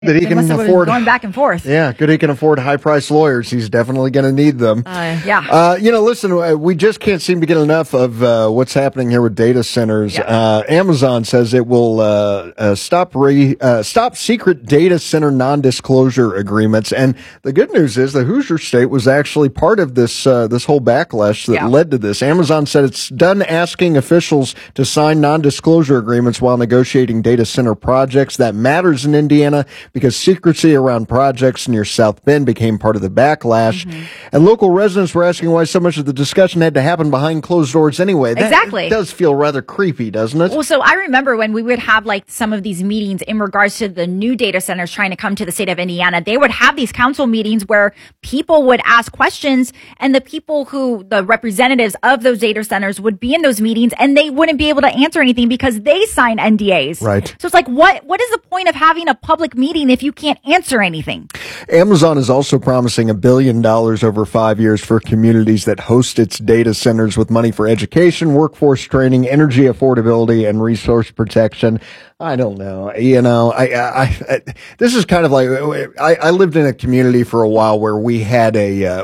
that he They must can have afford. going back and forth. Yeah, good. He can afford high-priced lawyers. He's definitely going to need them. Yeah. Listen, we just can't seem to get enough of what's happening here with data centers. Yeah. Amazon says it will stop secret data center non-disclosure agreements. And the good news is the Hoosier State was actually part of this whole backlash that led to this. Amazon said it's done asking officials to sign non-disclosure agreements while negotiating data center projects. That matters in Indiana because secrecy around projects near South Bend became part of the backlash. Mm-hmm. And local residents were asking why so much of the discussion had to happen behind closed doors anyway. Exactly. That does feel rather creepy, doesn't it? Well, so I remember when we would have like some of these meetings in regards to the new data centers trying to come to the state of Indiana. They would have these council meetings where people would ask questions, and the representatives of those data centers would be in those meetings, and they wouldn't be able to answer anything because they sign NDAs. Right. So it's like, what is the point of having a public meeting if you can't answer anything? Amazon is also promising $1 billion over 5 years for communities that host its data centers, with money for education, workforce training, energy affordability, and resource protection. I don't know. I this is kind of like, I lived in a community for a while where we had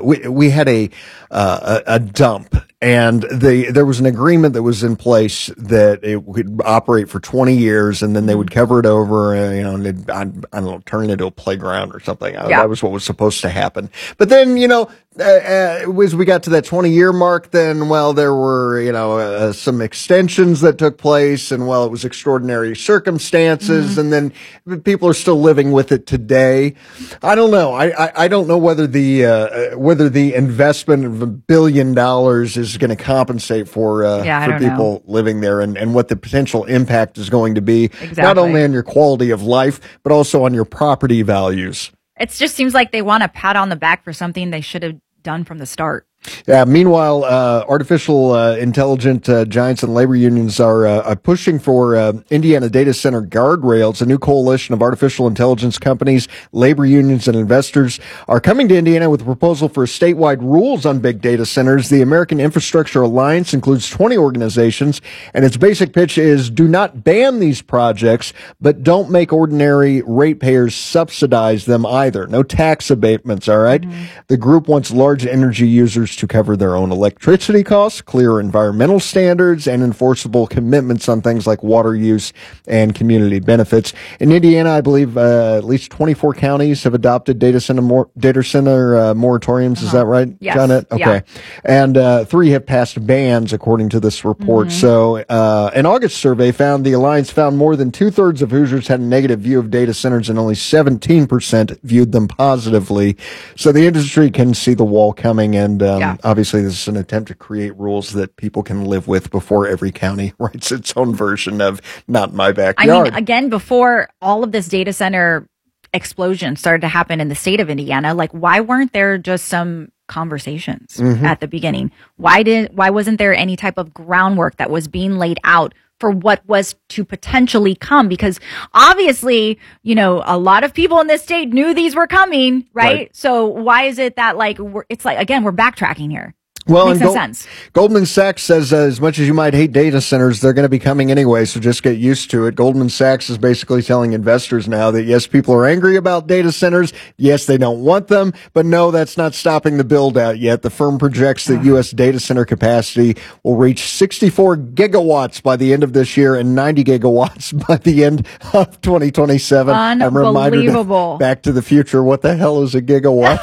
a dump. And there was an agreement that was in place that it would operate for 20 years, and then they would cover it over, and I don't know, turn it into a playground or something. That was what was supposed to happen. But then, as we got to that 20-year mark, then, there were, some extensions that took place, and it was extraordinary circumstances, and then people are still living with it today. I don't know. I don't know whether the investment of $1 billion is going to compensate for people living there, and what the potential impact is going to be, not only on your quality of life, but also on your property values. It just seems like they want a pat on the back for something they should have done from the start. Yeah. Meanwhile, artificial intelligent giants and labor unions are pushing for Indiana data center guardrails. A new coalition of artificial intelligence companies, labor unions, and investors are coming to Indiana with a proposal for statewide rules on big data centers. The American Infrastructure Alliance includes 20 organizations, and its basic pitch is: do not ban these projects, but don't make ordinary ratepayers subsidize them either. No tax abatements, all right? Mm-hmm. The group wants large energy users to cover their own electricity costs, clear environmental standards, and enforceable commitments on things like water use and community benefits. In Indiana, I believe at least 24 counties have adopted data center moratoriums. Is that right, yes. Janet? Okay. Yeah. And 3 have passed bans, according to this report. Mm-hmm. So an August survey found the Alliance found more than 2/3 of Hoosiers had a negative view of data centers, and only 17% viewed them positively. So the industry can see the wall coming, and obviously this is an attempt to create rules that people can live with before every county writes its own version of not my backyard. I mean, again, before all of this data center explosion started to happen in the state of Indiana, like, why weren't there just some conversations at the beginning? Why wasn't there any type of groundwork that was being laid out for what was to potentially come? Because obviously, a lot of people in this state knew these were coming, right? So why is it that we're backtracking here? Well, makes no sense. Goldman Sachs says as much as you might hate data centers, they're going to be coming anyway, so just get used to it. Goldman Sachs is basically telling investors now that, yes, people are angry about data centers. Yes, they don't want them, but no, that's not stopping the build out yet. The firm projects that U.S. data center capacity will reach 64 gigawatts by the end of this year and 90 gigawatts by the end of 2027. Unbelievable. Back to the Future. What the hell is a gigawatt?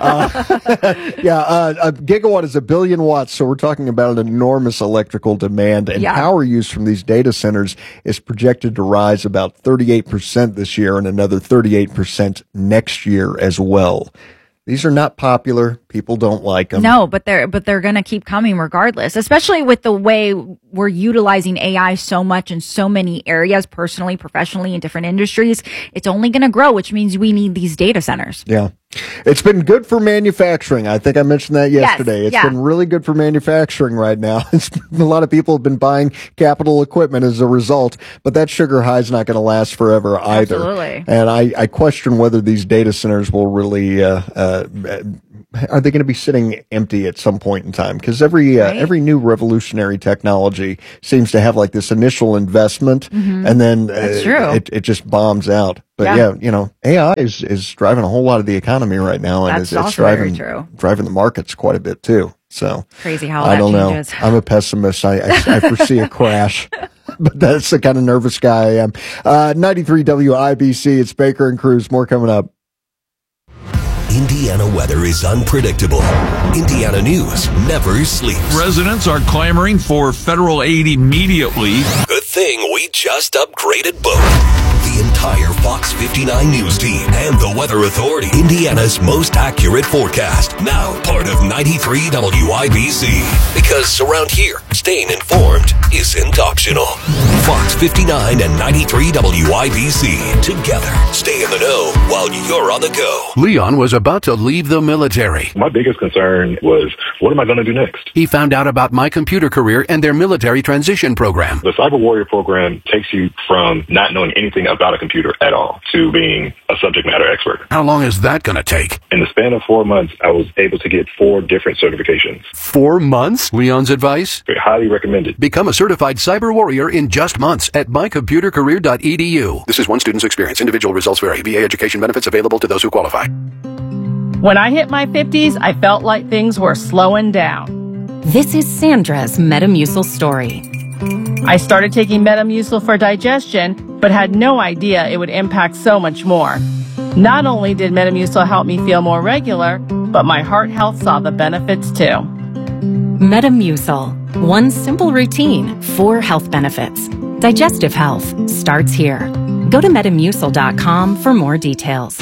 A gigawatt is a billion watts, so we're talking about an enormous electrical demand, and power use from these data centers is projected to rise about 38% this year and another 38% next year as well. These are not popular. People don't like them. No, but they're going to keep coming regardless, especially with the way we're utilizing AI so much in so many areas, personally, professionally, in different industries. It's only going to grow, which means we need these data centers. Yeah. It's been good for manufacturing. I think I mentioned that yesterday. It's been really good for manufacturing right now. A lot of people have been buying capital equipment as a result, but that sugar high is not going to last forever either. Absolutely. And I question whether these data centers will really are they going to be sitting empty at some point in time? Because every new revolutionary technology seems to have like this initial investment, and then it just bombs out. But AI is driving a whole lot of the economy right now, and it's driving the markets quite a bit too. So crazy how I don't changes. know. I'm a pessimist. I foresee a crash. But that's the kind of nervous guy I am. 93 WIBC, it's Baker and Cruz. More coming up. Indiana weather is unpredictable. Indiana news never sleeps. Residents are clamoring for federal aid immediately. Good thing we just upgraded both. The entire Fox 59 News team and the Weather Authority. Indiana's most accurate forecast. Now part of 93 WIBC. Because around here, staying informed isn't optional. Fox 59 and 93 WIBC. Together, stay in the know while you're on the go. Leon was about to leave the military. My biggest concern was, what am I going to do next? He found out about My Computer Career and their military transition program. The Cyber Warrior program takes you from not knowing anything about a computer at all to being a subject matter expert. How long is that going to take? In the span of 4 months, I was able to get 4 different certifications. 4 months? Leon's advice? Highly recommended. Become a certified cyber warrior in just months at mycomputercareer.edu. This is one student's experience. Individual results vary. VA education benefits available to those who qualify. When I hit my 50s, I felt like things were slowing down. This is Sandra's Metamucil story. I started taking Metamucil for digestion, but had no idea it would impact so much more. Not only did Metamucil help me feel more regular, but my heart health saw the benefits too. Metamucil. One simple routine, 4 health benefits. Digestive health starts here. Go to Metamucil.com for more details.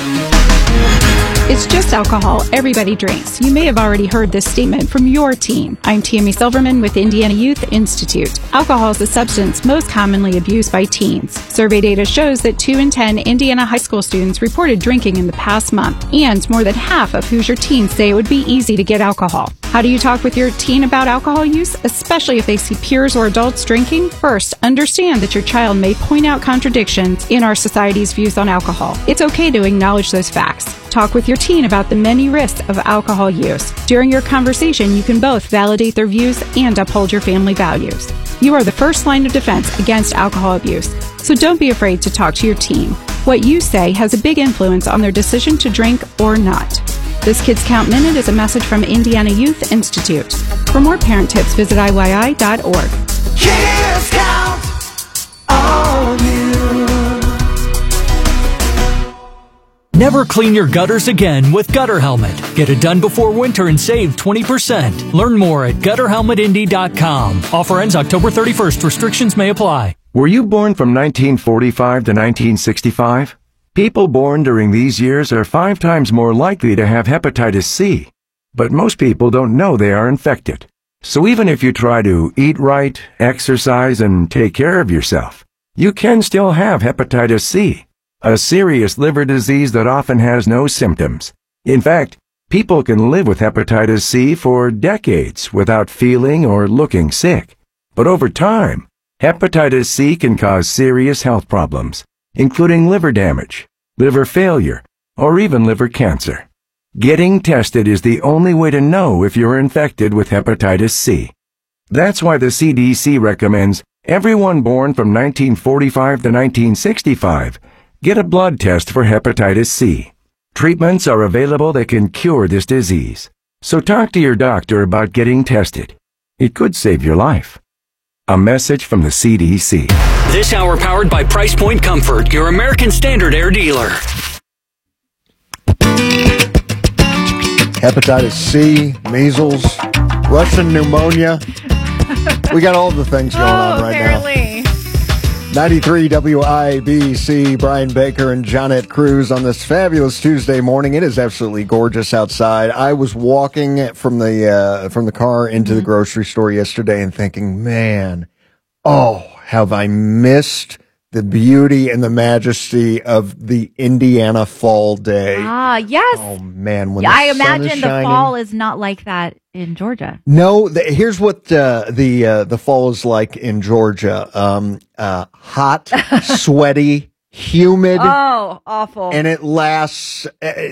It's just alcohol. Everybody drinks. You may have already heard this statement from your teen. I'm Tammy Silverman with Indiana Youth Institute. Alcohol is the substance most commonly abused by teens. Survey data shows that 2 in 10 Indiana high school students reported drinking in the past month, and more than half of Hoosier teens say it would be easy to get alcohol. How do you talk with your teen about alcohol use, especially if they see peers or adults drinking? First, understand that your child may point out contradictions in our society's views on alcohol. It's okay to acknowledge those facts. Talk with your teen about the many risks of alcohol use. During your conversation, you can both validate their views and uphold your family values. You are the first line of defense against alcohol abuse, so don't be afraid to talk to your teen. What you say has a big influence on their decision to drink or not. This Kids Count Minute is a message from Indiana Youth Institute. For more parent tips, visit IYI.org. Kids count on you. Never clean your gutters again with Gutter Helmet. Get it done before winter and save 20%. Learn more at gutterhelmetindy.com. Offer ends October 31st. Restrictions may apply. Were you born from 1945 to 1965? People born during these years are 5 times more likely to have hepatitis C. But most people don't know they are infected. So even if you try to eat right, exercise, and take care of yourself, you can still have hepatitis C, a serious liver disease that often has no symptoms. In fact, people can live with hepatitis C for decades without feeling or looking sick. But over time, hepatitis C can cause serious health problems, including liver damage, liver failure, or even liver cancer. Getting tested is the only way to know if you're infected with hepatitis C. That's why the CDC recommends everyone born from 1945 to 1965 get a blood test for hepatitis C. Treatments are available that can cure this disease. So talk to your doctor about getting tested. It could save your life. A message from the CDC. This hour powered by Price Point Comfort, your American Standard Air dealer. Hepatitis C, measles, Russian pneumonia. We got all the things going on right apparently. now. 93 WIBC, Brian Baker and Jonette Cruz on this fabulous Tuesday morning. It is absolutely gorgeous outside. I was walking from the car into the grocery store yesterday and thinking, man, have I missed the beauty and the majesty of the Indiana fall day. Ah, yes. Oh, man. When I the sun imagine is the shining. fall is not like that in Georgia. No, here's what the fall is like in Georgia. Hot, sweaty, humid. Oh, awful. And it lasts,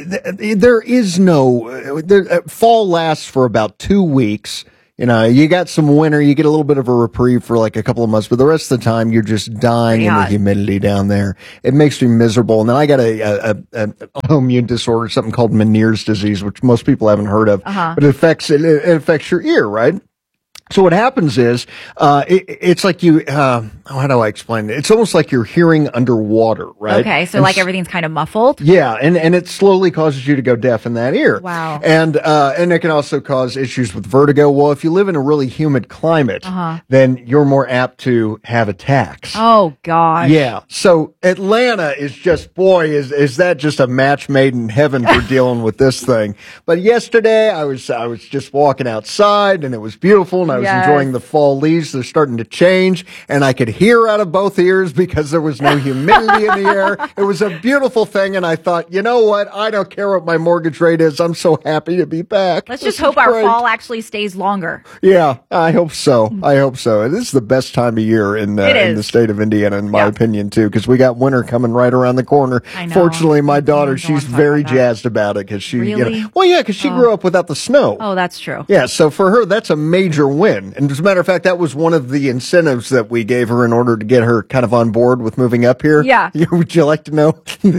fall lasts for about 2 weeks. You know, you got some winter, you get a little bit of a reprieve for like a couple of months, but the rest of the time you're just dying in the humidity down there. It makes me miserable. And then I got an autoimmune disorder, something called Meniere's disease, which most people haven't heard of, but it affects your ear, right? So what happens is, it's like how do I explain it? It's almost like you're hearing underwater, right? Okay, so like everything's kind of muffled? Yeah, and it slowly causes you to go deaf in that ear. Wow. And it can also cause issues with vertigo. Well, if you live in a really humid climate, then you're more apt to have attacks. Oh, gosh. Yeah. So Atlanta is just, boy, is that just a match made in heaven for dealing with this thing. But yesterday I was just walking outside and it was beautiful and I was enjoying the fall leaves. They're starting to change and I could hear out of both ears because there was no humidity in the air. It was a beautiful thing. And I thought, you know what? I don't care what my mortgage rate is. I'm so happy to be back. Let's just hope our fall actually stays longer. Yeah, I hope so. I hope so. This is the best time of year in the state of Indiana, in my opinion, too, because we got winter coming right around the corner. I know. Fortunately, my daughter, she's very jazzed about it because she, because she grew up without the snow. Oh, that's true. Yeah, so for her, that's a major win. And as a matter of fact, that was one of the incentives that we gave her in order to get her kind of on board with moving up here. Yeah. Would you like to know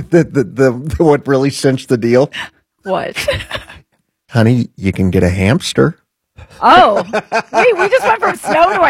what really cinched the deal? What? Honey, you can get a hamster. Oh, wait, we just went from snow to a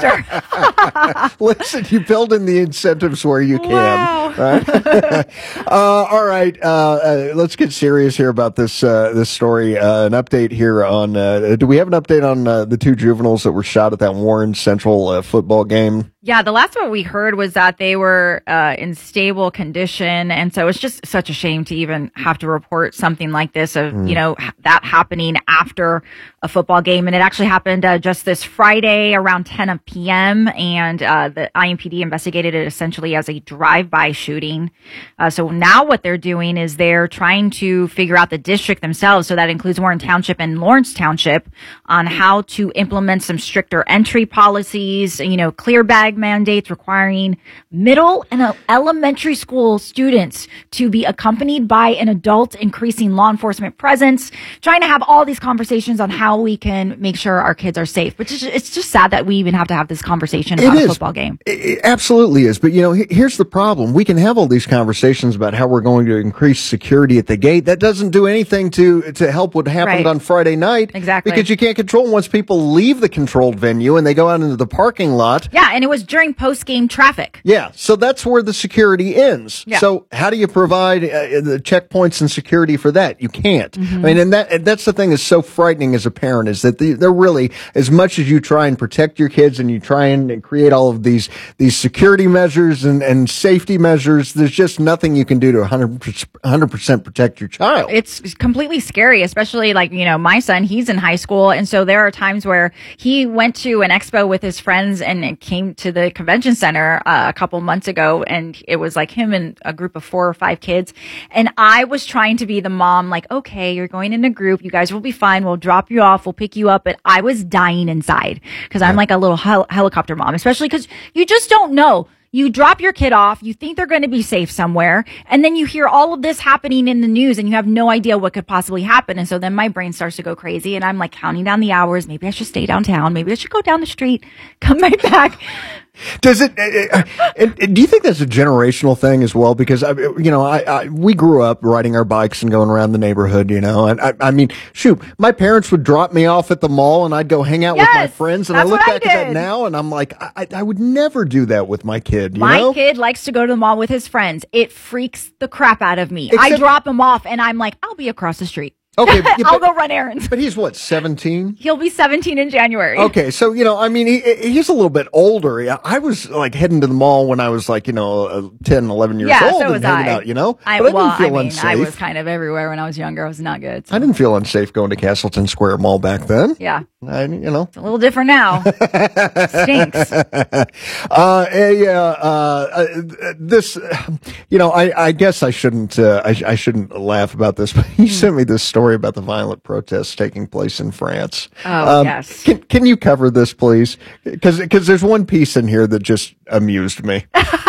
hamster. Listen, you build in the incentives where you can. Wow. Right? All right. Let's get serious here about this story. An update here on, do we have an update on the two juveniles that were shot at that Warren Central football game? Yeah, the last one we heard was that they were in stable condition. And so it's just such a shame to even have to report something like this of, that happening after a football game. And it actually happened just this Friday around 10 p.m. And the IMPD investigated it essentially as a drive-by shooting. So now what they're doing is they're trying to figure out the district themselves. So that includes Warren Township and Lawrence Township on how to implement some stricter entry policies, clear bag mandates requiring middle and elementary school students to be accompanied by an adult, increasing law enforcement presence, trying to have all these conversations on how we can make sure our kids are safe. But it's just sad that we even have to have this conversation about a football game. It absolutely is. But, here's the problem. We can have all these conversations about how we're going to increase security at the gate. That doesn't do anything to help what happened on Friday night. Exactly. Because you can't control once people leave the controlled venue and they go out into the parking lot. Yeah, and it was during post-game traffic. Yeah, so that's where the security ends. Yeah. So how do you provide the checkpoints and security for that? You can't. Mm-hmm. I mean, and that's the thing that's so frightening as a parent is that they're really, as much as you try and protect your kids and you try and create all of these security measures and safety measures, there's just nothing you can do to 100% protect your child. It's completely scary, especially my son, he's in high school. And so there are times where he went to an expo with his friends and came to the convention center a couple months ago. And it was like him and a group of 4 or 5 kids. And I was trying to be the mom, like, okay, you're going in a group. You guys will be fine. We'll drop you off. We'll pick you up. But I was dying inside because I'm like a little helicopter mom, especially because you just don't know. You drop your kid off, you think they're going to be safe somewhere, and then you hear all of this happening in the news and you have no idea what could possibly happen. And so then my brain starts to go crazy and I'm like counting down the hours. Maybe I should stay downtown. Maybe I should go down the street, come right back. Does it? Do you think that's a generational thing as well? Because we grew up riding our bikes and going around the neighborhood, and I mean, shoot, my parents would drop me off at the mall and I'd go hang out with my friends. And I look back at that now and I'm like, I would never do that with my kid. My kid likes to go to the mall with his friends. It freaks the crap out of me. I drop him off and I'm like, I'll be across the street. Okay, I'll go run errands. But he's what, 17? He'll be 17 in January. Okay, so he's a little bit older. I was like heading to the mall when I was like 10, 11 years old so was and hanging out. But I didn't feel unsafe. I was kind of everywhere when I was younger. It was not good. So. I didn't feel unsafe going to Castleton Square Mall back then. Yeah, it's a little different now. Stinks. This, I guess I shouldn't laugh about this, but he sent me this story story about the violent protests taking place in France. Oh, yes. Can you cover this, please? Because there's one piece in here that just amused me.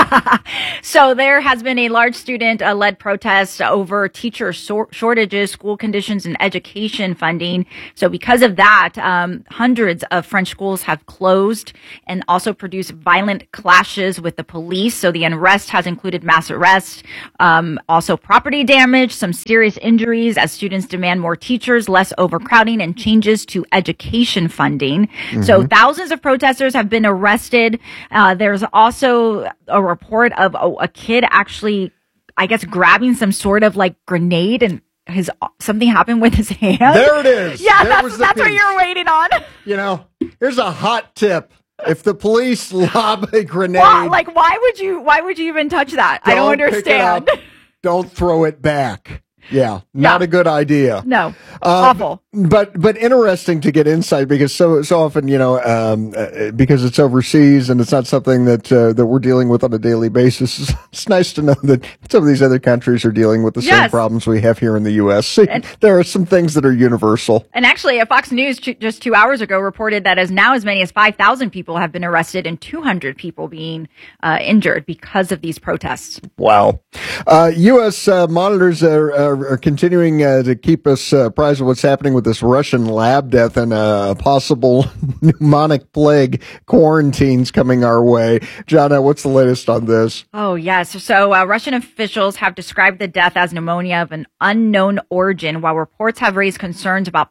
So there has been a large student-led protest over teacher shortages, school conditions, and education funding. So because of that, hundreds of French schools have closed and also produced violent clashes with the police. So the unrest has included mass arrests, also property damage, some serious injuries as students demand more teachers, less overcrowding, and changes to education funding. Mm-hmm. So thousands of protesters have been arrested. There's also a report of a kid actually, I guess, grabbing some sort of like grenade, and something happened with his hand. There it is. Yeah, that's what you're waiting on. You know, here's a hot tip. If the police lob a grenade, why would you even touch that? I don't understand. Pick it up, don't throw it back. Yeah, not a good idea. No, awful. But interesting to get insight, because so often, you know, because it's overseas and it's not something that we're dealing with on a daily basis. It's nice to know that some of these other countries are dealing with the same problems we have here in the U.S. There are some things that are universal. And actually, Fox News just 2 hours ago reported that as many as 5,000 people have been arrested and 200 people being injured because of these protests. Wow. U.S. monitors are continuing to keep us apprised of what's happening with this Russian lab death and a possible pneumonic plague quarantines coming our way. Jonna, what's the latest on this? Oh, yes. So Russian officials have described the death as pneumonia of an unknown origin, while reports have raised concerns about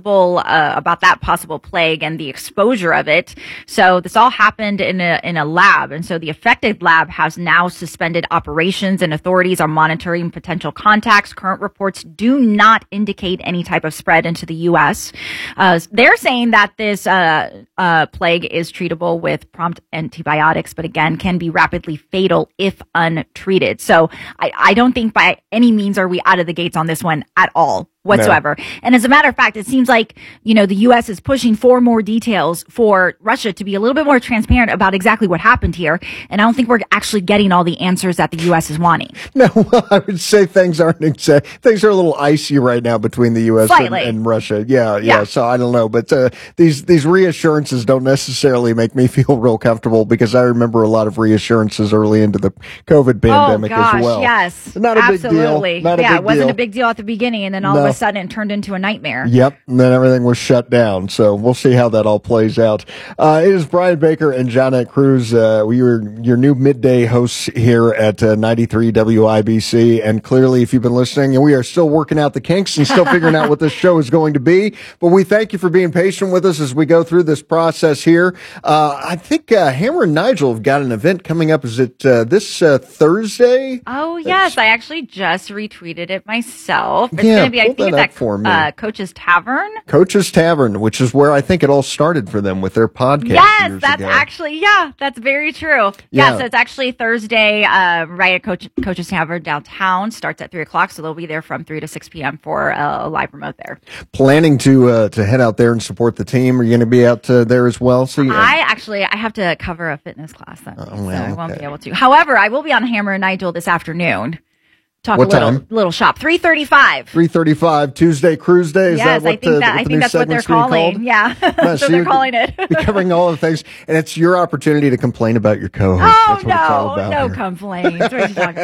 that possible plague and the exposure of it. So this all happened in a lab. And so the affected lab has now suspended operations, and authorities are monitoring potential contacts. Current reports do not indicate any type of spread into the U.S. They're saying that this plague is treatable with prompt antibiotics, but again, can be rapidly fatal if untreated. So I don't think by any means are we out of the gates on this one at all whatsoever. No. And as a matter of fact, it seems like, you know, the U.S. is pushing for more details for Russia to be a little bit more transparent about exactly what happened here. And I don't think we're actually getting all the answers that the U.S. is wanting. No, well, I would say things are a little icy right now between the U.S. and Russia. Yeah. So I don't know, but these reassurances don't necessarily make me feel real comfortable, because I remember a lot of reassurances early into the COVID pandemic as well. Yes, not a big deal. It wasn't a big deal at the beginning, and then all of a sudden it turned into a nightmare. Yep, and then everything was shut down. So we'll see how that all plays out. It is Brian Baker and Jonette Cruz. We are your new midday hosts here at 93 WIBC. And clearly, if you've been listening, and we are still working out the kinks and still figuring out what this show is going to be. But we thank you for being patient with us as we go through this process here. I think Hammer and Nigel have got an event coming up. Is it this Thursday? Oh, yes. I actually just retweeted it myself. It's going to be, I think, at Coach's Tavern. Coach's Tavern, which is where I think it all started for them with their podcast. Yes, that's actually, that's very true. Yeah, so it's actually Thursday, right at Coach's Tavern downtown. Starts at 3:00, so they'll be there from 3 to 6 p.m. for a live remote there. Planning to head out there and support the team. Are you going to be out there as well? So I have to cover a fitness class that day, so I won't be able to. However, I will be on Hammer and Nigel this afternoon. Talk what a little shop. 3:35. 3:35 Tuesday Cruise Day. Is yes, that what I think that's what they're calling. Yeah, so they're calling it. Covering all the things, and it's your opportunity to complain about your co-host. Oh, that's what it's all about no here. Complaints. What are you talking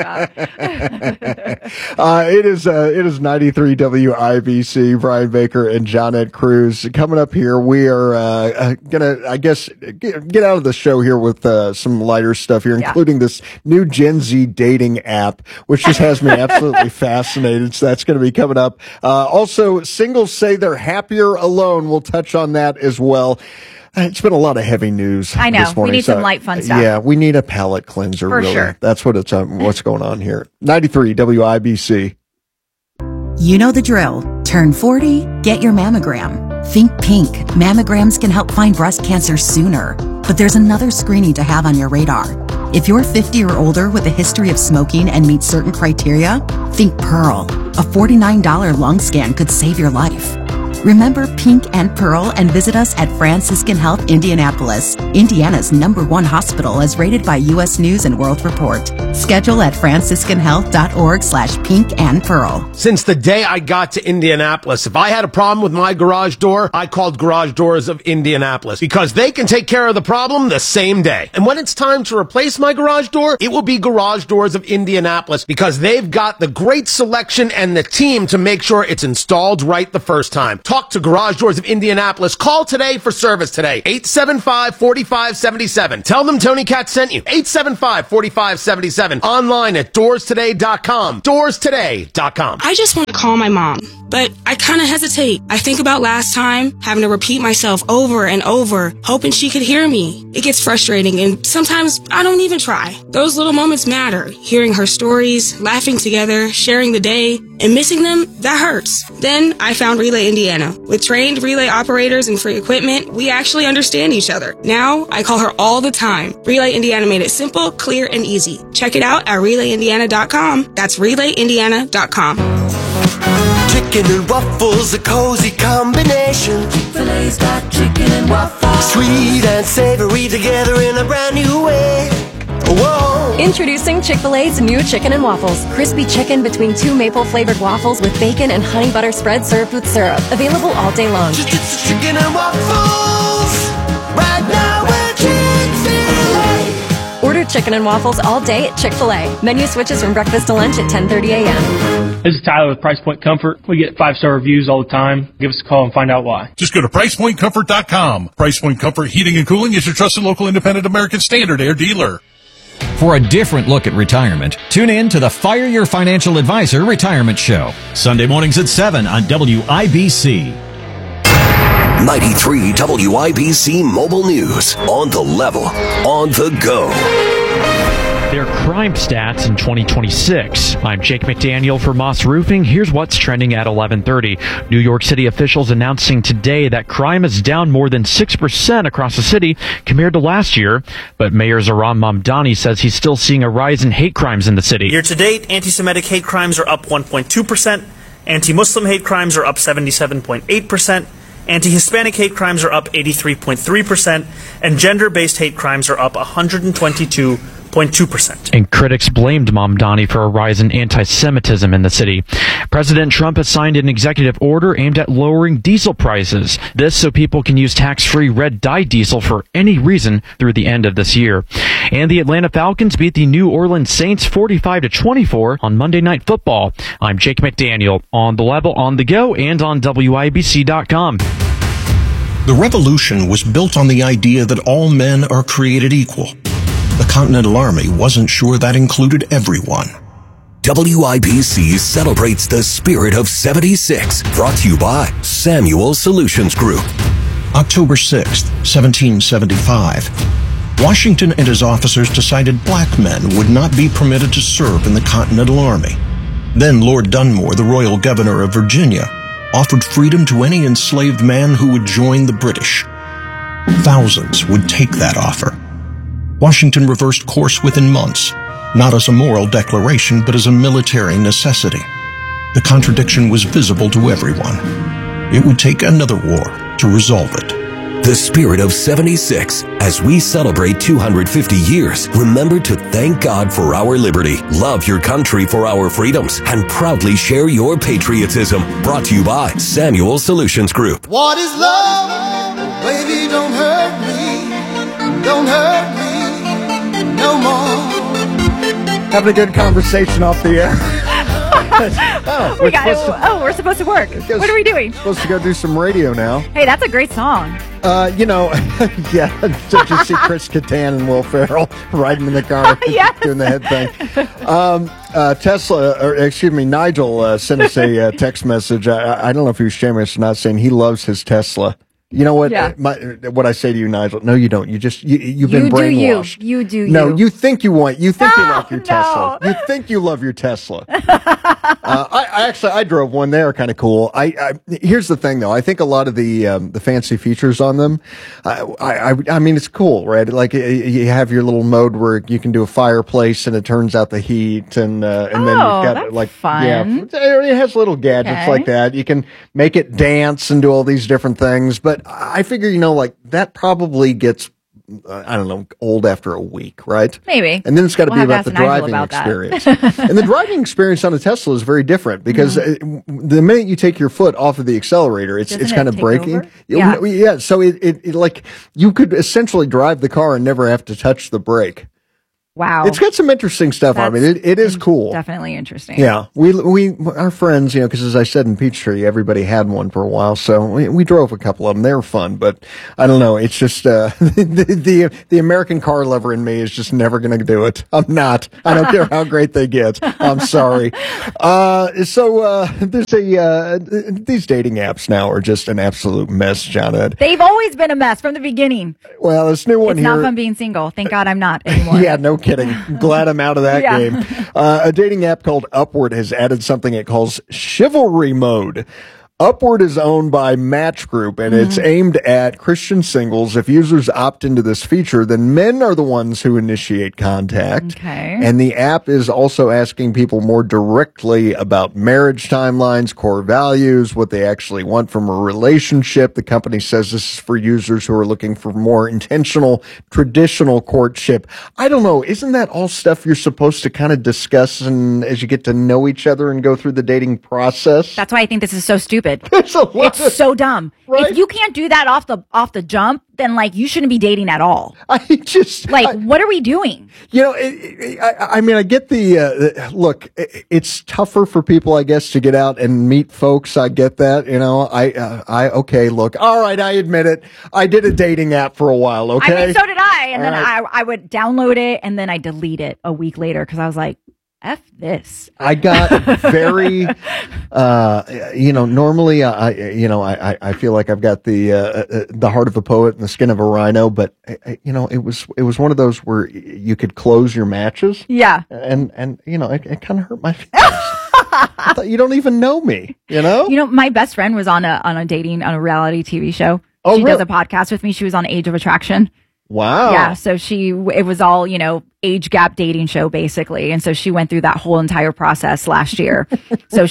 about? It is 93 WIBC. Brian Baker and Jonette Cruz coming up here. We are gonna, I guess, get out of the show here with some lighter stuff here, including this new Gen Z dating app, which just has me absolutely fascinated. So that's going to be coming up. Also, singles say they're happier alone. We'll touch on that as well. It's been a lot of heavy news. I know. This morning, we need some light, fun stuff. Yeah, we need a palate cleanser. For really. Sure. That's what what's going on here. 93 WIBC. You know the drill. Turn 40, get your mammogram. Think pink. Mammograms can help find breast cancer sooner. But there's another screening to have on your radar. If you're 50 or older with a history of smoking and meet certain criteria, think Pearl. A $49 lung scan could save your life. Remember Pink and Pearl and visit us at Franciscan Health Indianapolis, Indiana's #1 hospital as rated by U.S. News and World Report. Schedule at franciscanhealth.org/pink and pearl. Since the day I got to Indianapolis, if I had a problem with my garage door, I called Garage Doors of Indianapolis because they can take care of the problem the same day. And when it's time to replace my garage door, it will be Garage Doors of Indianapolis because they've got the great selection and the team to make sure it's installed right the first time. Talk to Garage Doors of Indianapolis. Call today for service today. 875-4577. Tell them Tony Katz sent you. 875-4577. Online at doorstoday.com. Doorstoday.com. I just want to call my mom, but I kind of hesitate. I think about last time, having to repeat myself over and over, hoping she could hear me. It gets frustrating, and sometimes I don't even try. Those little moments matter. Hearing her stories, laughing together, sharing the day, and missing them, that hurts. Then I found Relay Indiana. With trained relay operators and free equipment, we actually understand each other. Now, I call her all the time. Relay Indiana made it simple, clear, and easy. Check it out at RelayIndiana.com. That's RelayIndiana.com. Chicken and waffles, a cozy combination. Chick-fil-A's got chicken and waffles. Sweet and savory together in a brand new way. Whoa. Introducing Chick-fil-A's new chicken and waffles. Crispy chicken between 2 maple-flavored waffles with bacon and honey butter spread served with syrup. Available all day long. Chicken and waffles. Right now at Chick-fil-A. Order chicken and waffles all day at Chick-fil-A. Menu switches from breakfast to lunch at 10:30 a.m. This is Tyler with Price Point Comfort. We get 5-star reviews all the time. Give us a call and find out why. Just go to PricePointComfort.com. Price Point Comfort Heating and Cooling is your trusted local independent American Standard Air dealer. For a different look at retirement, tune in to the Fire Your Financial Advisor Retirement Show. Sunday mornings at 7 on WIBC. 93 WIBC Mobile News. On the level. On the go. Their crime stats in 2026. I'm Jake McDaniel for Moss Roofing. Here's what's trending at 11:30. New York City officials announcing today that crime is down more than 6% across the city compared to last year. But Mayor Zohran Mamdani says he's still seeing a rise in hate crimes in the city. Year to date, anti-Semitic hate crimes are up 1.2%. Anti-Muslim hate crimes are up 77.8%. Anti-Hispanic hate crimes are up 83.3%. And gender-based hate crimes are up 122.2%. And critics blamed Mamdani for a rise in anti-Semitism in the city. President Trump has signed an executive order aimed at lowering diesel prices. This so people can use tax-free red-dye diesel for any reason through the end of this year. And the Atlanta Falcons beat the New Orleans Saints 45-24 on Monday Night Football. I'm Jake McDaniel, on the level, on the go, and on WIBC.com. The revolution was built on the idea that all men are created equal. The Continental Army wasn't sure that included everyone. WIBC celebrates the spirit of 76. Brought to you by Samuel Solutions Group. October 6th, 1775. Washington and his officers decided black men would not be permitted to serve in the Continental Army. Then Lord Dunmore, the royal governor of Virginia, offered freedom to any enslaved man who would join the British. Thousands would take that offer. Washington reversed course within months, not as a moral declaration, but as a military necessity. The contradiction was visible to everyone. It would take another war to resolve it. The spirit of 76. As we celebrate 250 years, remember to thank God for our liberty, love your country for our freedoms, and proudly share your patriotism. Brought to you by Samuel Solutions Group. What is love? Baby, don't hurt me. Don't hurt me no more. Having a good conversation off the air. We're supposed to work. What are we doing? Supposed to go do some radio now. Hey, that's a great song. Yeah, did you see Chris Kattan and Will Ferrell riding in the car doing the head thing? Nigel sent us a text message. I don't know if he was shameless or not, saying he loves his Tesla. You know what? Yeah. What I say to you, Nigel? No, you don't. You've been brainwashed. You do. No, you think you like your Tesla. You think you love your Tesla. I drove one. They are kind of cool. Here's the thing, though. I think a lot of the fancy features on them. I mean, it's cool, right? Like you have your little mode where you can do a fireplace and it turns out the heat, and then you've got that's like fun. it has little gadgets like that. You can make it dance and do all these different things. But I figure, like that probably gets, I don't know, old after a week, right? Maybe. And then it's got to be about the driving about experience. And the driving experience on a Tesla is very different because the minute you take your foot off of the accelerator, it's kind of braking. Yeah. So it like you could essentially drive the car and never have to touch the brake. Wow. It's got some interesting stuff. I mean, it is cool. Definitely interesting. Yeah. Our friends, because as I said in Peachtree, everybody had one for a while. So we drove a couple of them. They were fun, but I don't know. It's just, the American car lover in me is just never going to do it. I'm not. I don't care how great they get. I'm sorry. There's these dating apps now are just an absolute mess, John Ed. They've always been a mess from the beginning. Well, this new one it's here. It's not fun being single. Thank God I'm not anymore. Yeah, no kidding. Glad I'm out of that game. A dating app called Upward has added something it calls chivalry mode. Upward is owned by Match Group, and it's aimed at Christian singles. If users opt into this feature, then men are the ones who initiate contact. Okay. And the app is also asking people more directly about marriage timelines, core values, what they actually want from a relationship. The company says this is for users who are looking for more intentional, traditional courtship. I don't know. Isn't that all stuff you're supposed to kind of discuss and as you get to know each other and go through the dating process? That's why I think this is so stupid. It's so dumb. Right? If you can't do that off the jump, then like you shouldn't be dating at all. What are we doing? I mean, I get the look. It's tougher for people, I guess, to get out and meet folks. I get that. Okay. Look, all right. I admit it. I did a dating app for a while. Okay. I mean, so did I. And all then right. I would download it and then I delete it a week later because I was like, F this. I got very, normally I feel like I've got the heart of a poet and the skin of a rhino, but it was one of those where you could close your matches. Yeah. And it kind of hurt my feelings. I thought, you don't even know me, my best friend was on a reality TV show. Oh, she really? does a podcast with me. She was on Age of Attraction. Wow. Yeah. So it was all, age gap dating show basically. And so she went through that whole entire process last year. So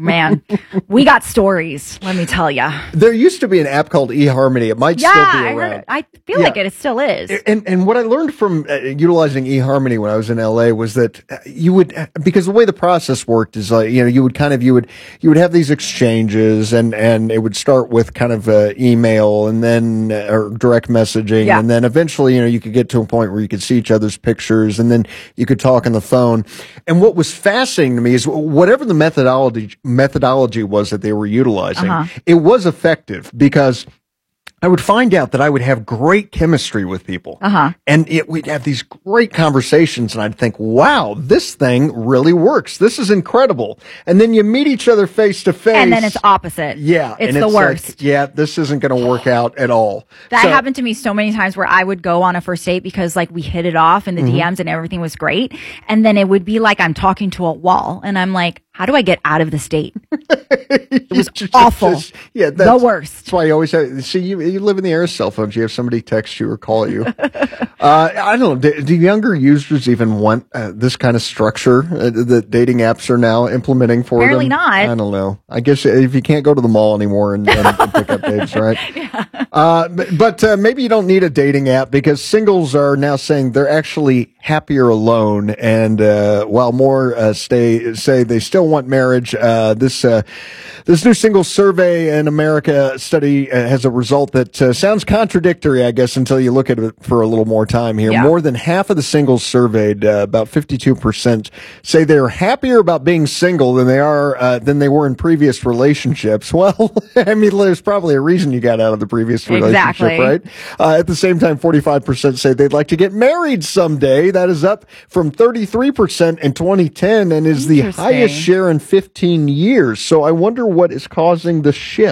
we got stories, let me tell you. There used to be an app called eHarmony. It might still be around. I feel like it still is. And what I learned from utilizing eHarmony when I was in LA was that you would, because the way the process worked is like, you would have these exchanges and it would start with kind of email and then, or direct messaging. And then eventually, you could get to a point where you could see each other's pictures and then you could talk on the phone. And what was fascinating to me is whatever the methodology was that they were utilizing, it was effective because I would find out that I would have great chemistry with people. And we'd have these great conversations and I'd think, wow, this thing really works. This is incredible. And then you meet each other face to face. And then it's opposite. Yeah. It's and the worst. Like, this isn't going to work out at all. That happened to me so many times where I would go on a first date because like we hit it off in the DMs and everything was great. And then it would be like I'm talking to a wall and I'm like, how do I get out of this date? It was awful. The worst. That's why you always have, see, you live in the era of cell phones. You have somebody text you or call you. I don't know. Do younger users even want this kind of structure that dating apps are now implementing for them? Apparently not. I don't know. I guess if you can't go to the mall anymore and pick up dates, right? But maybe you don't need a dating app because singles are now saying they're actually happier alone. And while more say they still want marriage, this new single survey in America study has a result that sounds contradictory, I guess, until you look at it for a little more time here. Yeah. More than half of the singles surveyed, about 52%, say they're happier about being single than they were in previous relationships. Well, I mean, there's probably a reason you got out of the previous relationship, right? At the same time, 45% say they'd like to get married someday. That is up from 33% in 2010 and is the highest share in 15 years. So I wonder what is causing the shift.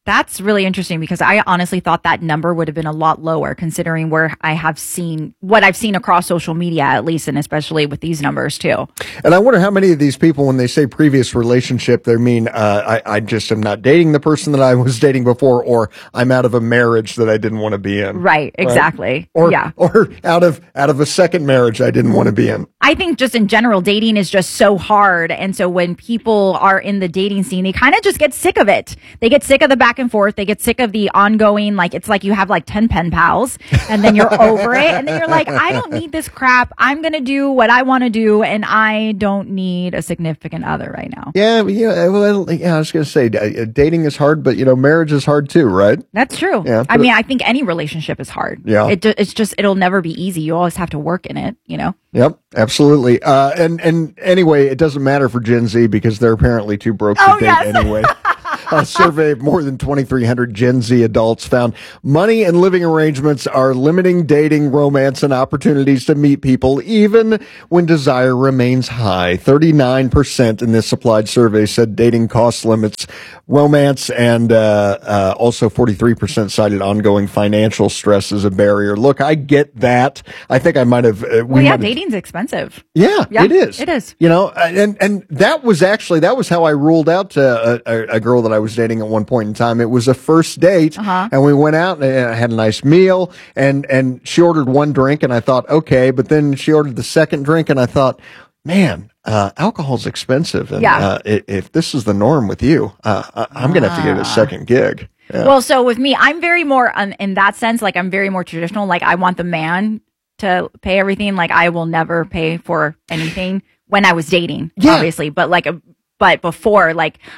That's really interesting because I honestly thought that number would have been a lot lower considering what I've seen across social media, at least, and especially with these numbers too. And I wonder how many of these people, when they say previous relationship, they mean, I just am not dating the person that I was dating before, or I'm out of a marriage that I didn't want to be in. Right. Exactly. Or out of a second marriage I didn't want to be in. I think just in general, dating is just so hard. And so when people are in the dating scene, they kind of just get sick of it. They get sick of the back and forth. They get sick of the ongoing, like, it's like you have like 10 pen pals and then you're over it. And then you're like, I don't need this crap. I'm going to do what I want to do. And I don't need a significant other right now. Yeah. Well, I was going to say dating is hard, but marriage is hard too, right? That's true. Yeah, I mean, I think any relationship is hard. Yeah. It'll never be easy. You always have to work in it, Yep, absolutely. And anyway, it doesn't matter for Gen Z because they're apparently too broke to date anyway. A survey of more than 2,300 Gen Z adults found money and living arrangements are limiting dating, romance, and opportunities to meet people, even when desire remains high. 39% in this applied survey said dating cost limits romance, and also 43% cited ongoing financial stress as a barrier. Look, I get that. I think I might have. Dating's expensive. Yeah, it is. It is. And that was how I ruled out a girl that I was dating at one point in time. It was a first date, and we went out and I had a nice meal, and she ordered one drink, and I thought, okay, but then she ordered the second drink, and I thought, man, alcohol's expensive, and if this is the norm with you, I'm gonna have to get a second gig. Yeah. Well, so with me, I'm very more in that sense, like I'm very more traditional. Like I want the man to pay everything. Like I will never pay for anything when I was dating, obviously, but before,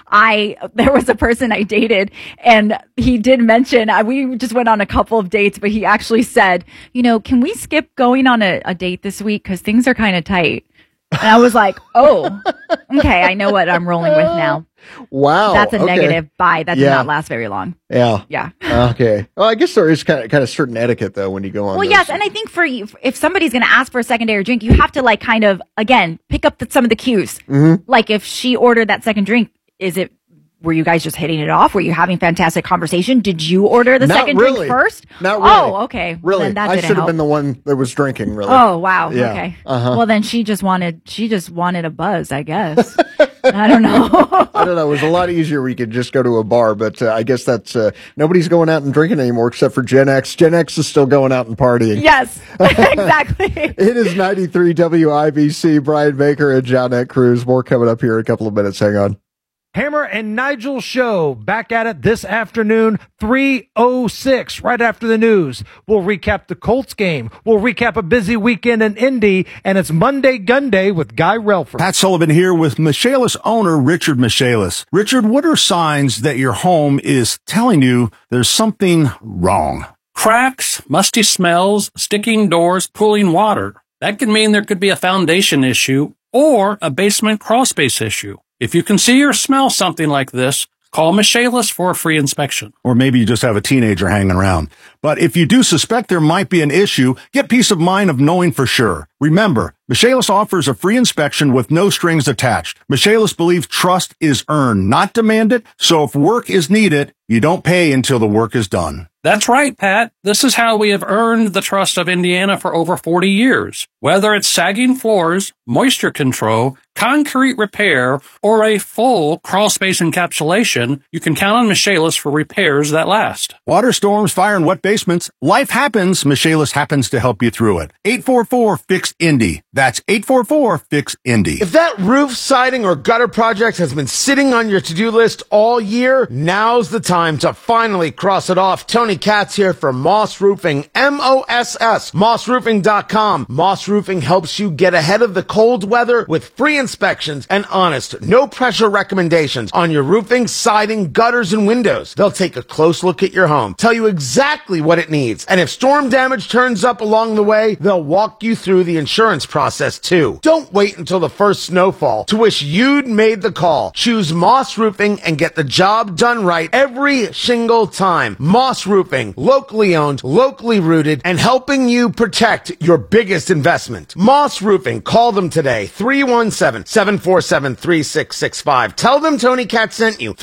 there was a person I dated, and he did mention, we just went on a couple of dates, but he actually said, can we skip going on a date this week? 'Cause things are kind of tight. And I was like, oh, okay, I know what I'm rolling with now. Wow. That's a negative buy. That did not last very long. Yeah. Yeah. Okay. Well, I guess there is kind of certain etiquette though when you go on. Well, yes, and I think for you, if somebody's going to ask for a secondary drink, you have to kind of again pick up some of the cues. Mm-hmm. Like if she ordered that second drink, were you guys just hitting it off? Were you having fantastic conversation? Did you order the second drink first? Not really. Oh, okay. Really? Then that I didn't should have help. been the one that was drinking, really. Oh, wow. Yeah. Okay. Uh-huh. Well, then she just wanted a buzz, I guess. I don't know. I don't know. It was a lot easier. We could just go to a bar, but I guess that's nobody's going out and drinking anymore except for Gen X. Gen X is still going out and partying. Yes, exactly. It is 93 WIBC. Brian Baker and Johnette Cruz. More coming up here in a couple of minutes. Hang on. Hammer and Nigel Show back at it this afternoon, 3:06, right after the news. We'll recap the Colts game. We'll recap a busy weekend in Indy, and it's Monday Gun Day with Guy Relford. Pat Sullivan here with Michaelis owner Richard Michaelis. Richard, what are signs that your home is telling you there's something wrong? Cracks, musty smells, sticking doors, pooling water. That could mean there could be a foundation issue or a basement crawlspace issue. If you can see or smell something like this, call Michaelis for a free inspection. Or maybe you just have a teenager hanging around. But if you do suspect there might be an issue, get peace of mind of knowing for sure. Remember, Michaelis offers a free inspection with no strings attached. Michaelis believes trust is earned, not demanded. So if work is needed, you don't pay until the work is done. That's right, Pat. This is how we have earned the trust of Indiana for over 40 years. Whether it's sagging floors, moisture control, concrete repair, or a full crawlspace encapsulation, you can count on Michaelis for repairs that last. Water storms, fire, and wet basements. Life happens. Michaelis happens to help you through it. 844-FIX-INDY. That's 844-FIX-INDY. If that roof, siding, or gutter project has been sitting on your to-do list all year, now's the time to finally cross it off. Tony Katz here from Moss Roofing, M-O-S-S, mossroofing.com. Moss Roofing helps you get ahead of the cold weather with free inspections and honest, no-pressure recommendations on your roofing, siding, gutters, and windows. They'll take a close look at your home, tell you exactly what it needs, and if storm damage turns up along the way, they'll walk you through the insurance process too. Don't wait until the first snowfall to wish you'd made the call. Choose Moss Roofing and get the job done right every single time. Moss Roofing, locally owned, locally rooted, and helping you protect your biggest investment. Moss Roofing, call them them today. 317-747-3665. Tell them Tony Cat sent you.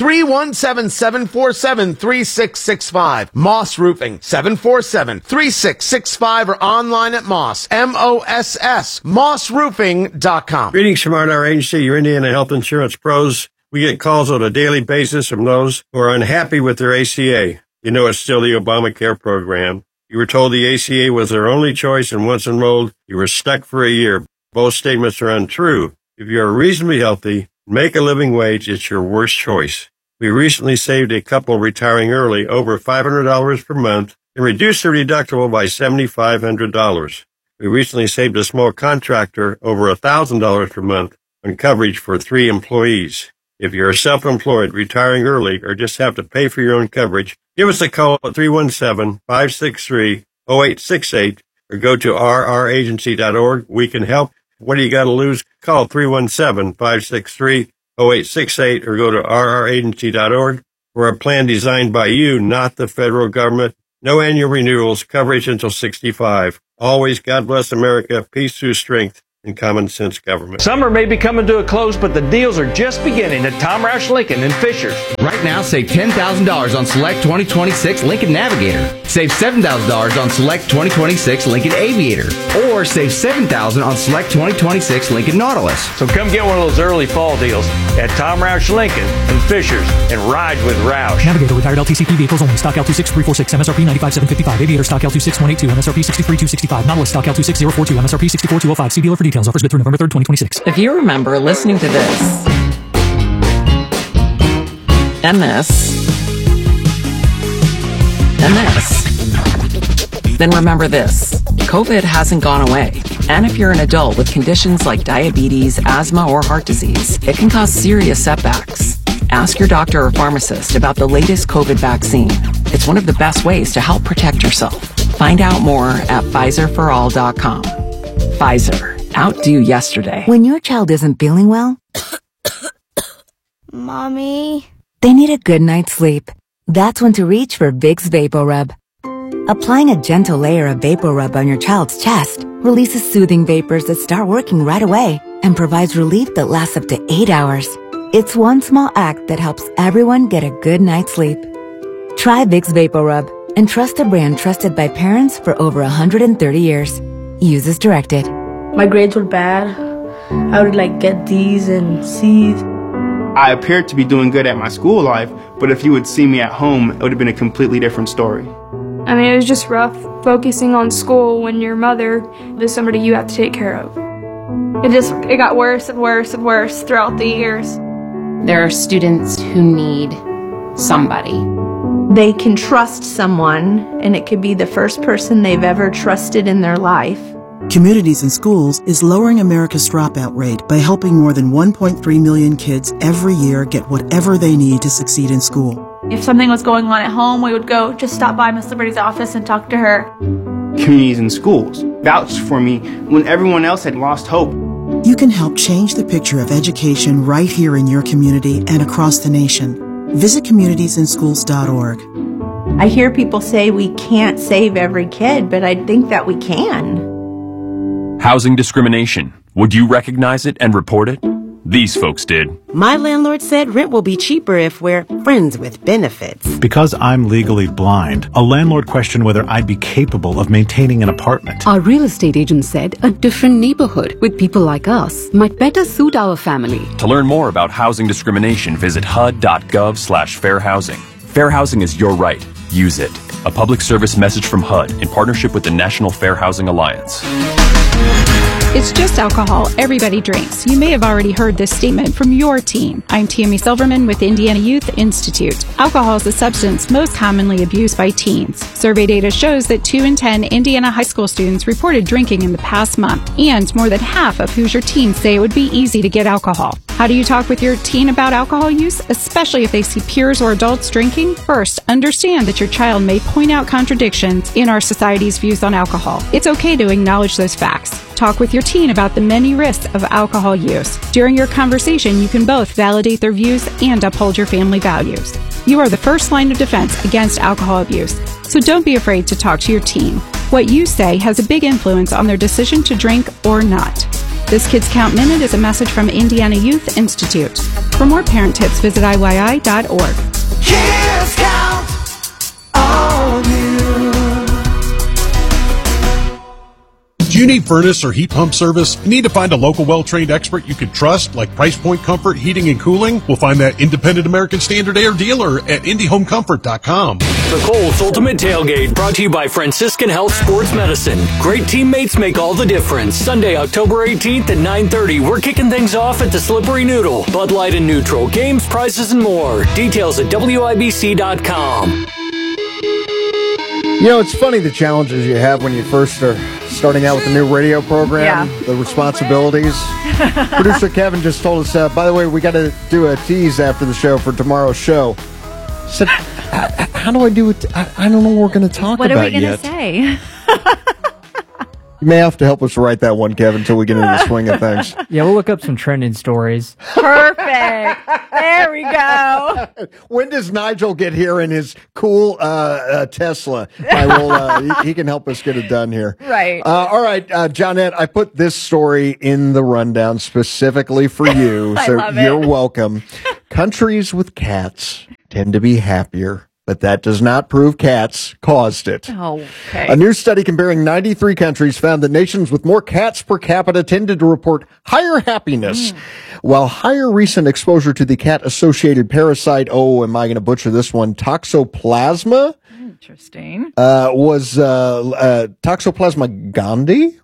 317-747-3665. Moss Roofing, 747-3665 or online at Moss, M-O-S-S, mossroofing.com. Greetings from our agency, your Indiana Health Insurance Pros. We get calls on a daily basis from those who are unhappy with their ACA. You know it's still the Obamacare program. You were told the ACA was their only choice, and once enrolled, you were stuck for a year. Both statements are untrue. If you are reasonably healthy, make a living wage, it's your worst choice. We recently saved a couple retiring early over $500 per month and reduced their deductible by $7,500. We recently saved a small contractor over $1,000 per month on coverage for 3 employees. If you're self-employed, retiring early, or just have to pay for your own coverage, give us a call at 317-563-0868 or go to rragency.org. We can help. What do you got to lose? Call 317-563-0868 or go to rragency.org. We're a plan designed by you, not the federal government. No annual renewals, coverage until 65. Always God bless America, peace through strength, and common sense government. Summer may be coming to a close, but the deals are just beginning at Tom Roush Lincoln in Fishers. Right now, save $10,000 on select 2026 Lincoln Navigator. Save $7,000 on select 2026 Lincoln Aviator. Or save $7,000 on select 2026 Lincoln Nautilus. So come get one of those early fall deals at Tom Roush Lincoln in Fishers and ride with Roush. Navigator retired LTCP vehicles only. Stock L26346, MSRP 95,755. Aviator stock L26182, MSRP 63265. Nautilus stock L26042, MSRP 64205. See dealer for details. Offers good through November 3rd, 2026. If you remember listening to this and this and this, then remember this. COVID hasn't gone away. And if you're an adult with conditions like diabetes, asthma, or heart disease, it can cause serious setbacks. Ask your doctor or pharmacist about the latest COVID vaccine. It's one of the best ways to help protect yourself. Find out more at PfizerForAll.com. Pfizer. Outdo yesterday. When your child isn't feeling well, Mommy, they need a good night's sleep. That's when to reach for Vicks VapoRub. Applying a gentle layer of VapoRub on your child's chest releases soothing vapors that start working right away and provides relief that lasts up to 8 hours. It's one small act that helps everyone get a good night's sleep. Try Vicks VapoRub and trust a brand trusted by parents for over 130 years. Use as directed. my grades were bad. I would get D's and C's. I appeared to be doing good at my school life, but if you would see me at home, it would have been a completely different story. I mean, it was just rough focusing on school when your mother is somebody you have to take care of. It got worse and worse and worse throughout the years. There are students who need somebody. They can trust someone, and it could be the first person they've ever trusted in their life. Communities in Schools is lowering America's dropout rate by helping more than 1.3 million kids every year get whatever they need to succeed in school. If something was going on at home, we would go just stop by Miss Liberty's office and talk to her. Communities in Schools vouched for me when everyone else had lost hope. You can help change the picture of education right here in your community and across the nation. Visit communitiesInschools.org. I hear people say we can't save every kid, but I think that we can. Housing discrimination. Would you recognize it and report it? These folks did. My landlord said rent will be cheaper if we're friends with benefits. Because I'm legally blind, a landlord questioned whether I'd be capable of maintaining an apartment. Our real estate agent said a different neighborhood with people like us might better suit our family. To learn more about housing discrimination, visit HUD.gov/fair housing. Fair housing is your right. Use it. A public service message from HUD in partnership with the National Fair Housing Alliance. It's just alcohol. Everybody drinks. You may have already heard this statement from your teen. I'm Tammy Silverman with Indiana Youth Institute. Alcohol is a substance most commonly abused by teens. Survey data shows that 2 in 10 Indiana high school students reported drinking in the past month, and more than half of Hoosier teens say it would be easy to get alcohol. How do you talk with your teen about alcohol use, especially if they see peers or adults drinking? First, understand that your child may point out contradictions in our society's views on alcohol. It's okay to acknowledge those facts. Talk with your teen about the many risks of alcohol use. During your conversation, you can both validate their views and uphold your family values. You are the first line of defense against alcohol abuse, so don't be afraid to talk to your teen. What you say has a big influence on their decision to drink or not. This Kids Count Minute is a message from Indiana Youth Institute. For more parent tips, visit IYI.org. Kids count on you. Do you need furnace or heat pump service? You need to find a local well-trained expert you can trust, like Price Point Comfort Heating and Cooling? We'll find that independent American Standard Air dealer at IndyHomeComfort.com. The Kohl's Ultimate Tailgate, brought to you by Franciscan Health Sports Medicine. Great teammates make all the difference. Sunday, October 18th at 9:30, we're kicking things off at the Slippery Noodle. Bud Light and Neutral, games, prizes, and more. Details at WIBC.com. You know, it's funny the challenges you have when you first are starting out with a new radio program, the responsibilities. Producer Kevin just told us, by the way, we got to do a tease after the show for tomorrow's show. I said, how do I do it? I don't know what we're going to talk about yet. What are we going to say? You may have to help us write that one, Kevin, until we get into the swing of things. Yeah, we'll look up some trending stories. Perfect. There we go. When does Nigel get here in his cool Tesla? He can help us get it done here. Right. All right, Johnette, I put this story in the rundown specifically for you, so you're welcome. Countries with cats tend to be happier, but that does not prove cats caused it. Okay. A new study comparing 93 countries found that nations with more cats per capita tended to report higher happiness, while higher recent exposure to the cat-associated parasite, am I going to butcher this one, Toxoplasma? Interesting. Was Toxoplasma gondii?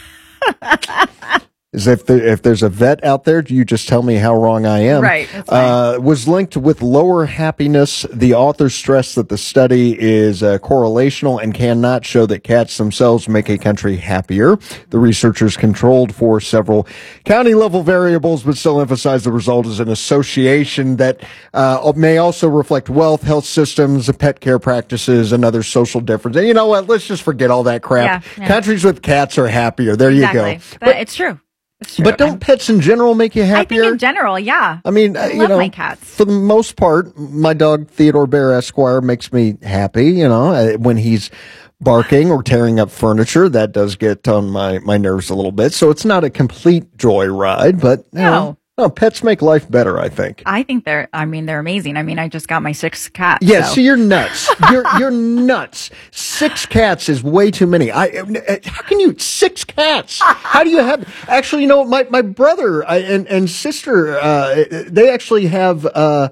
If there's a vet out there, you just tell me how wrong I am. Right. That's fine. Was linked with lower happiness. The authors stress that the study is correlational and cannot show that cats themselves make a country happier. The researchers controlled for several county-level variables, but still emphasize the result is an association that may also reflect wealth, health systems, pet care practices, and other social differences. And you know what? Let's just forget all that crap. Yeah. Countries with cats are happier. There you go. But it's true. But don't pets in general make you happier? I think in general, yeah. I mean, I love my cats. For the most part, my dog Theodore Bear Esquire makes me happy. When he's barking or tearing up furniture, that does get on my nerves a little bit. So it's not a complete joy ride, but no, pets make life better, I think. I think they're amazing. I mean, I just got my 6 cats. Yeah, so you're nuts. You're nuts. 6 cats is way too many. How can you 6 cats? How do you have? Actually, my brother and sister, they actually have.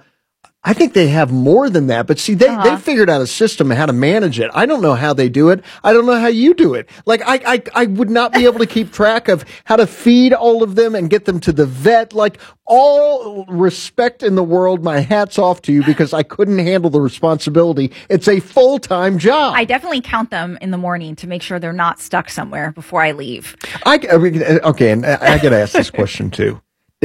I think they have more than that, but see, they figured out a system how to manage it. I don't know how they do it. I don't know how you do it. Like, I would not be able to keep track of how to feed all of them and get them to the vet. Like, all respect in the world, my hat's off to you, because I couldn't handle the responsibility. It's a full-time job. I definitely count them in the morning to make sure they're not stuck somewhere before I leave. Okay, and I got to ask this question too.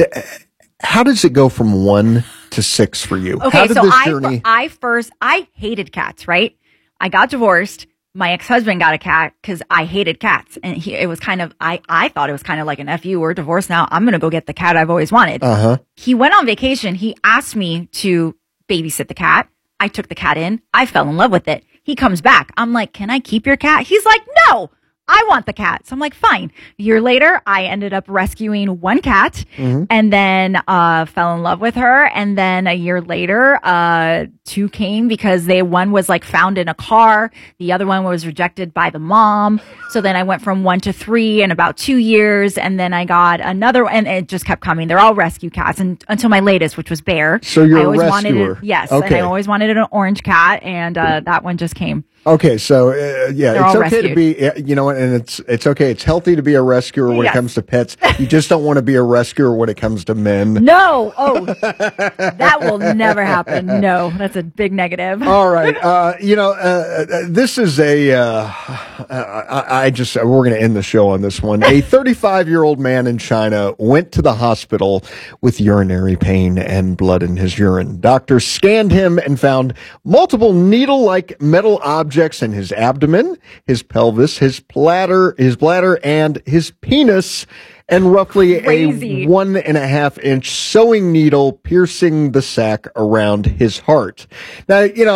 How does it go from 1 to 6 for you? Okay, How did so this journey? I hated cats, right? I got divorced. My ex-husband got a cat because I hated cats. And it was kind of, I thought it was kind of like an F you, we're divorced now. I'm going to go get the cat I've always wanted. He went on vacation. He asked me to babysit the cat. I took the cat in. I fell in love with it. He comes back. I'm like, can I keep your cat? He's like, no. I want the cat. So I'm like, fine. A year later, I ended up rescuing 1 cat and then fell in love with her. And then a year later, 2 came because one was like found in a car. The other one was rejected by the mom. So then I went from 1 to 3 in about 2 years. And then I got another one, and it just kept coming. They're all rescue cats until my latest, which was Bear. So you're a rescuer. Yes. Okay. And I always wanted an orange cat, and that one just came. Okay, so it's okay to be, and it's okay. It's healthy to be a rescuer when it comes to pets. You just don't want to be a rescuer when it comes to men. No, that will never happen. No, that's a big negative. All right, this is we're going to end the show on this one. A 35-year-old man in China went to the hospital with urinary pain and blood in his urine. Doctors scanned him and found multiple needle-like metal objects in his abdomen, his pelvis, his bladder, and his penis, and roughly a 1.5-inch sewing needle piercing the sac around his heart. Now,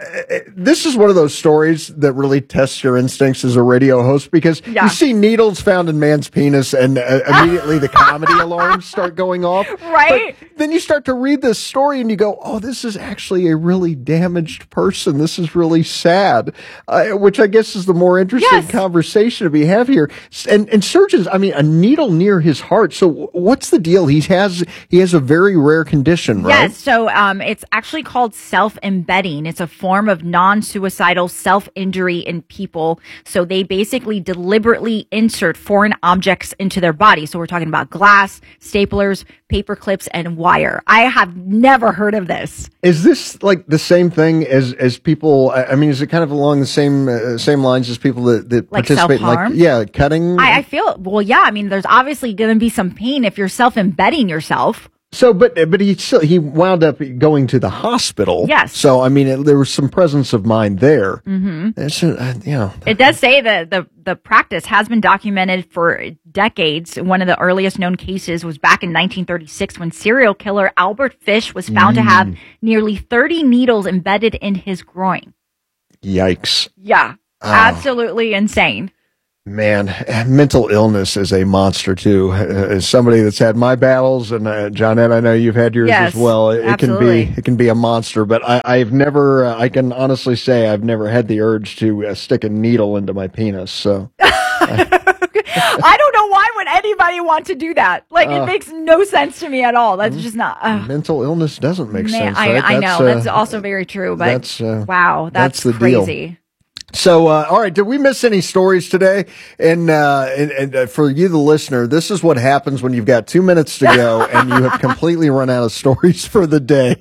this is one of those stories that really tests your instincts as a radio host, because you see needles found in man's penis and immediately the comedy alarms start going off. Right. But then you start to read this story and you go, oh, this is actually a really damaged person. This is really sad, which I guess is the more interesting conversation to be had here. And surgeons, I mean, a needle near his heart. So what's the deal? He has a very rare condition, right? Yes. So it's actually called self-embedding. It's a form of non-suicidal self-injury in people. So they basically deliberately insert foreign objects into their body. So we're talking about glass, staplers, paper clips, and wire. I have never heard of this. Is this like the same thing as people? I mean, is it kind of along the same lines as people that Like participate in self-harm? cutting? I feel, well, yeah. I mean, there's obviously going to be some pain if you're self-embedding yourself. So, but he wound up going to the hospital. Yes. So, I mean, there was some presence of mind there. Mm-hmm. It's, It does say that the practice has been documented for decades. One of the earliest known cases was back in 1936 when serial killer Albert Fish was found to have nearly 30 needles embedded in his groin. Yikes. Yeah. Absolutely insane. Man, mental illness is a monster too. As somebody that's had my battles, and Johnette, I know you've had yours as well. It can be a monster. But I've never. I can honestly say I've never had the urge to stick a needle into my penis. So I don't know why would anybody want to do that. Like it makes no sense to me at all. That's just not. Mental illness doesn't make sense. Right? I know that's also very true. But wow, that's the crazy. Deal. So, all right, did we miss any stories today? And for you, the listener, this is what happens when you've got 2 minutes to go and you have completely run out of stories for the day.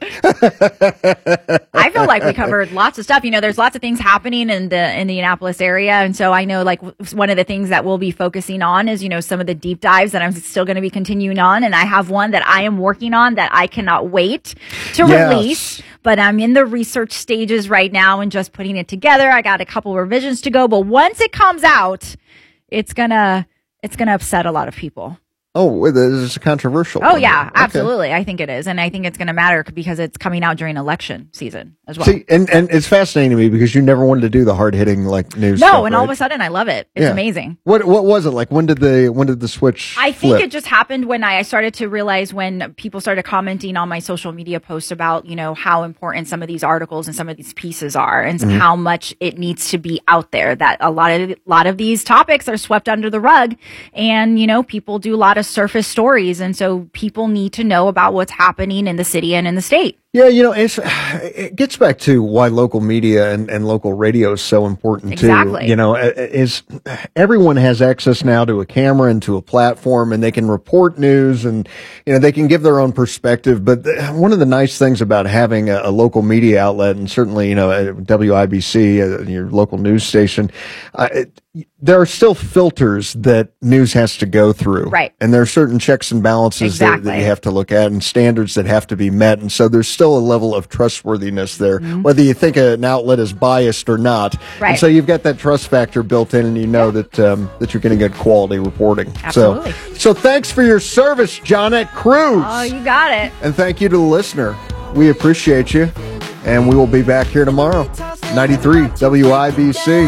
I feel like we covered lots of stuff. You know, there's lots of things happening in the Indianapolis area. And so I know like one of the things that we'll be focusing on is, you know, some of the deep dives that I'm still going to be continuing on. And I have one that I am working on that I cannot wait to release. But I'm in the research stages right now and just putting it together. I got a couple revisions to go, but once it comes out, it's gonna upset a lot of people. Oh, it's controversial. Oh, yeah, okay. Absolutely. I think it is. And I think it's going to matter because it's coming out during election season as well. See, and it's fascinating to me because you never wanted to do the hard-hitting like news stuff, and all of a sudden I love it. It's amazing. What was it like? When did the switch I think it just happened when I started to realize when people started commenting on my social media posts about, you know, how important some of these articles and some of these pieces are and how much it needs to be out there, that a lot of these topics are swept under the rug, and, you know, people do a lot of surface stories, and so people need to know about what's happening in the city and in the state. Yeah, you know, it gets back to why local media and local radio is so important too. You know, is everyone has access now to a camera and to a platform, and they can report news, and you know they can give their own perspective. But one of the nice things about having a local media outlet, and certainly you know WIBC, your local news station, there are still filters that news has to go through, right? And there are certain checks and balances that you have to look at, and standards that have to be met, and so there's still a level of trustworthiness there, whether you think an outlet is biased or not. Right. And so you've got that trust factor built in, and you know that that you're going to get quality reporting. Absolutely. So thanks for your service, Johnette Cruz. Oh, you got it. And thank you to the listener. We appreciate you, and we will be back here tomorrow. 93 WIBC.